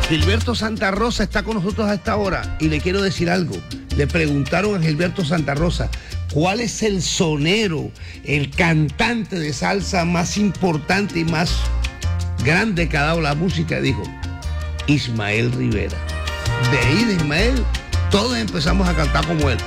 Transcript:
Gilberto Santa Rosa está con nosotros a esta hora y le quiero decir algo. Le preguntaron a Gilberto Santa Rosa, ¿cuál es el sonero, el cantante de salsa más importante y más grande que ha dado la música? Dijo, Ismael Rivera. De ahí de Ismael, todos empezamos a cantar como él.